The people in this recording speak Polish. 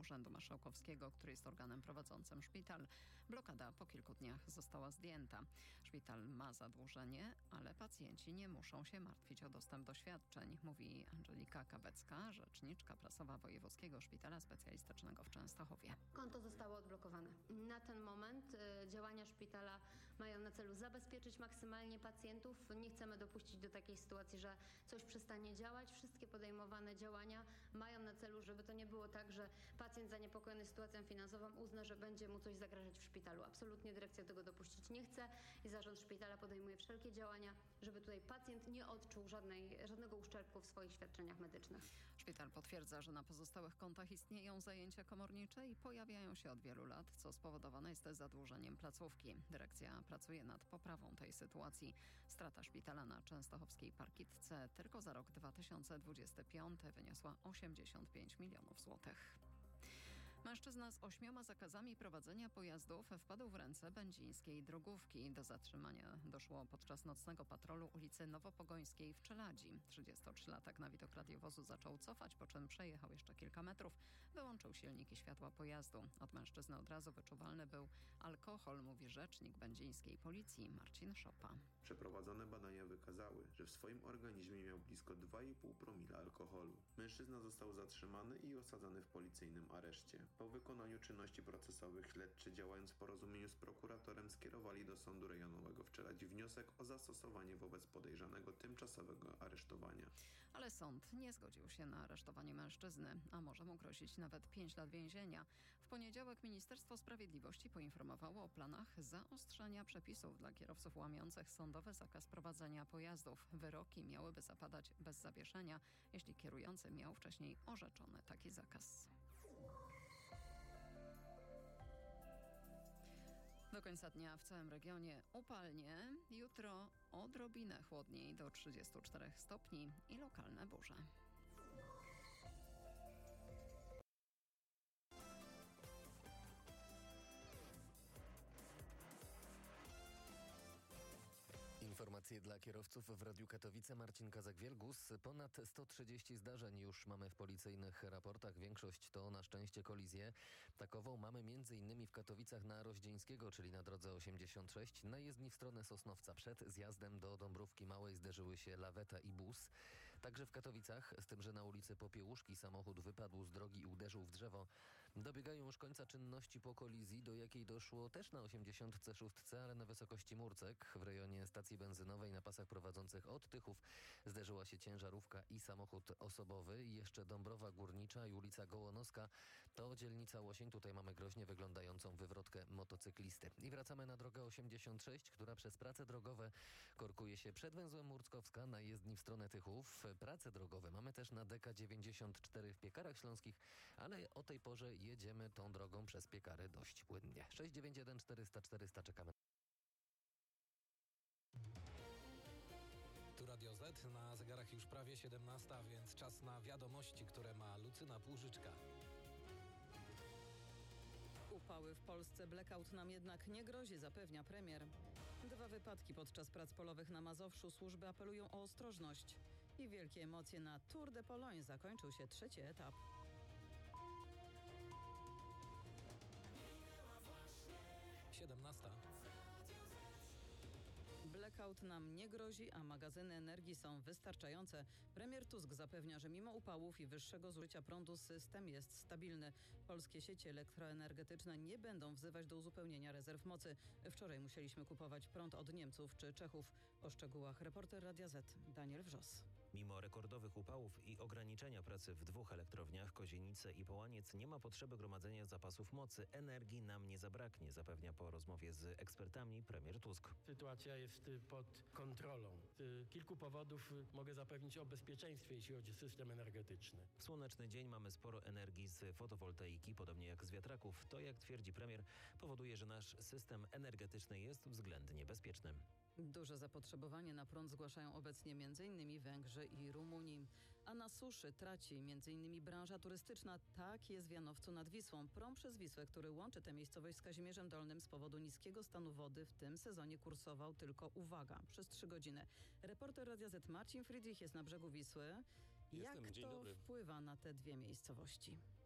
Urzędu Marszałkowskiego, który jest organem prowadzącym szpital. Blokada po kilku dniach została zdjęta. Szpital ma zadłużenie, ale pacjenci nie muszą się martwić o dostęp do świadczeń, mówi Angelika Kabecka, rzeczniczka prasowa Wojewódzkiego Szpitala Specjalistycznego w Częstochowie. Konto zostało odblokowane. Na ten moment działania szpitala mają na celu zabezpieczyć maksymalnie pacjentów. Nie chcemy dopuścić do takiej sytuacji, że coś przestanie działać. Wszystkie podejmowane działania mają na celu, żeby to nie było tak, że pacjent zaniepokojony sytuacją finansową uzna, że będzie mu coś zagrażać w szpitalu. Absolutnie dyrekcja tego dopuścić nie chce i zarząd szpitala podejmuje wszelkie działania, żeby tutaj pacjent nie odczuł żadnego uszczerbku w swoich świadczeniach medycznych. Szpital potwierdza, że na pozostałych kontach istnieją zajęcia komornicze i pojawiają się od wielu lat, co spowodowane jest zadłużeniem placówki. Dyrekcja pracuje nad poprawą tej sytuacji. Strata szpitala na częstochowskiej Parkitce tylko za rok 2025 wyniosła 85 milionów złotych. Mężczyzna z 8 zakazami prowadzenia pojazdów wpadł w ręce będzińskiej drogówki. Do zatrzymania doszło podczas nocnego patrolu ulicy Nowopogońskiej w Czeladzi. 33-latek na widok radiowozu zaczął cofać, po czym przejechał jeszcze kilka metrów, wyłączył silnik i światła pojazdu. Od mężczyzny od razu wyczuwalny był alkohol, mówi rzecznik będzińskiej policji Marcin Szopa. Przeprowadzone badania wykazały, że w swoim organizmie miał blisko 2,5 promila alkoholu. Mężczyzna został zatrzymany i osadzony w policyjnym areszcie. Po wykonaniu czynności procesowych śledczy, działając w porozumieniu z prokuratorem, skierowali do Sądu Rejonowego w Czeladzi wniosek o zastosowanie wobec podejrzanego tymczasowego aresztowania. Ale sąd nie zgodził się na aresztowanie mężczyzny, a może mu grozić nawet 5 lat więzienia. W poniedziałek Ministerstwo Sprawiedliwości poinformowało o planach zaostrzenia przepisów dla kierowców łamiących sądowy zakaz prowadzenia pojazdów. Wyroki miałyby zapadać bez zawieszenia, jeśli kierujący miał wcześniej orzeczony taki zakaz. Do końca dnia w całym regionie upalnie, jutro odrobinę chłodniej do 34 stopni i lokalne burze. Informacje dla kierowców w Radiu Katowice. Marcin Kazak-Wielgus. Ponad 130 zdarzeń już mamy w policyjnych raportach. Większość to na szczęście kolizje. Takową mamy m.in. w Katowicach na Roździeńskiego, czyli na drodze 86. Na jezdni w stronę Sosnowca. Przed zjazdem do Dąbrówki Małej zderzyły się laweta i bus. Także w Katowicach, z tym, że na ulicy Popiełuszki samochód wypadł z drogi i uderzył w drzewo. Dobiegają już końca czynności po kolizji, do jakiej doszło też na 86, ale na wysokości Murcek w rejonie stacji benzynowej na pasach prowadzących od Tychów zderzyła się ciężarówka i samochód osobowy. I jeszcze Dąbrowa Górnicza i ulica Gołonoska to dzielnica Łosień. Tutaj mamy groźnie wyglądającą wywrotkę motocyklisty. I wracamy na drogę 86, która przez prace drogowe korkuje się przed węzłem Murckowska na jezdni w stronę Tychów. Prace drogowe mamy też na DK 94 w Piekarach Śląskich, ale o tej porze jedziemy tą drogą przez Piekary dość płynnie. 691 400 400 czekamy. Tu Radio Z, na zegarach już prawie 17, więc czas na wiadomości, które ma Lucyna Płużyczka. Upały w Polsce, blackout nam jednak nie grozi, zapewnia premier. 2 wypadki podczas prac polowych na Mazowszu, służby apelują o ostrożność. I wielkie emocje na Tour de Pologne, zakończył się 3. etap. Blackout nam nie grozi, a magazyny energii są wystarczające. Premier Tusk zapewnia, że mimo upałów i wyższego zużycia prądu system jest stabilny. Polskie sieci elektroenergetyczne nie będą wzywać do uzupełnienia rezerw mocy. Wczoraj musieliśmy kupować prąd od Niemców czy Czechów. O szczegółach reporter Radia Z Daniel Wrzos. Mimo rekordowych upałów i ograniczenia pracy w 2 elektrowniach, Kozienice i Połaniec, nie ma potrzeby gromadzenia zapasów mocy. Energii nam nie zabraknie, zapewnia po rozmowie z ekspertami premier Tusk. Sytuacja jest pod kontrolą. Z kilku powodów mogę zapewnić o bezpieczeństwie, jeśli chodzi o system energetyczny. W słoneczny dzień mamy sporo energii z fotowoltaiki, podobnie jak z wiatraków. To, jak twierdzi premier, powoduje, że nasz system energetyczny jest względnie bezpieczny. Duże zapotrzebowanie na prąd zgłaszają obecnie m.in. Węgrzy i Rumuni. A na suszy traci m.in. branża turystyczna. Tak jest w Janowcu nad Wisłą. Prom przez Wisłę, który łączy tę miejscowość z Kazimierzem Dolnym, z powodu niskiego stanu wody w tym sezonie kursował tylko, uwaga, przez 3 godziny. Reporter Radia Z Marcin Friedrich jest na brzegu Wisły. Jak to wpływa na te 2 miejscowości?